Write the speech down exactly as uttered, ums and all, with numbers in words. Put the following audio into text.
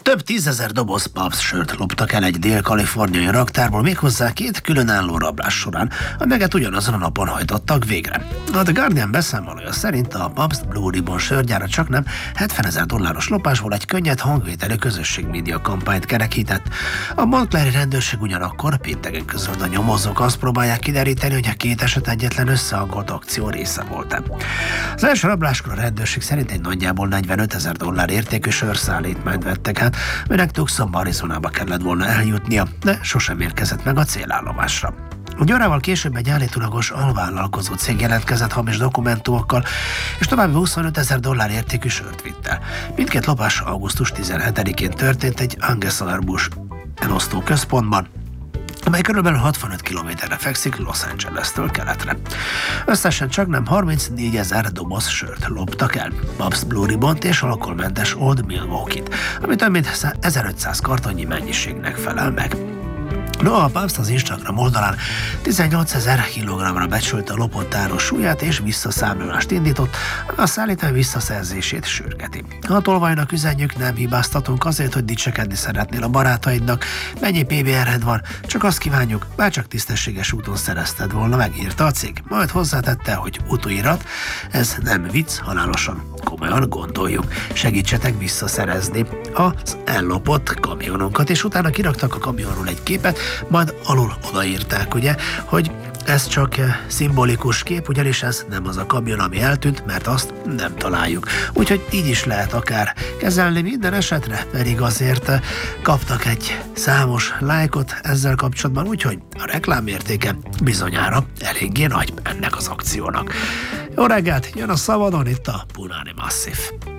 Több tízezer doboz Pabst sört loptak el egy dél-kaliforniai raktárból, méghozzá két különálló rablás során, amelyeket ugyanazon a napon hajtottak végre. A The Guardian beszámolója szerint a Pabst Blue Ribbon sörgyára csaknem hetvenezer dolláros lopásból egy könnyed hangvételű közösségmédia kampányt kerekített. A Montclairi rendőrség ugyanakkor pénteken közölt, a nyomozók azt próbálják kideríteni, hogy a két eset egyetlen összehangolt akció része volt-e. Az első rabláskor a rendőrség szerint egy nagyjából negyvenötezer dollár értékű sörszállítmányt vettek át, aminek Tucsonba, Arizonába kellett volna eljutnia, de sosem érkezett meg a célállomásra. Egy órával később egy állítólagos alvállalkozó cég jelentkezett hamis dokumentumokkal, és további huszonötezer dollár értékű sört vitt el. Mindkét lopás augusztus tizenhetedikén történt egy Anheuser-Busch elosztó központban, amely körülbelül hatvanöt kilométerre fekszik Los Angeles-től keletre. Összesen csaknem harmincnégyezer doboz sört loptak el, Pabst Blue Ribbont és alkoholmentes Old Milwaukee-t, ami több mint ezerötszáz kartonnyi mennyiségnek felel meg. Noha a Pabst az Instagram oldalán tizennyolcezer kilogramra becsülte a lopott áru súlyát és visszaszámlálást indított, ami a szállítmány visszaszerzését sürgeti. A tolvajnak üzenjük, nem hibáztatunk azért, hogy dicsekedni szeretnél a barátaidnak, mennyi pé bé er-ed van, csak azt kívánjuk, bárcsak tisztességes úton szerezted volna, megírta a cég. Majd hozzátette, hogy utóirat, ez nem vicc, halálosan komolyan gondoljuk. Segítsetek visszaszerezni az ellopott kamionunkat, és utána kiraktak a kamionról egy képet, majd alul odaírták, ugye, hogy ez csak szimbolikus kép, ugyanis ez nem az a kamion, ami eltűnt, mert azt nem találjuk. Úgyhogy így is lehet akár kezelni minden esetre, pedig azért kaptak egy számos lájkot ezzel kapcsolatban, úgyhogy a reklámértéke bizonyára eléggé nagy ennek az akciónak. Jó reggelt, jön a szabadon itt a Punani Massive.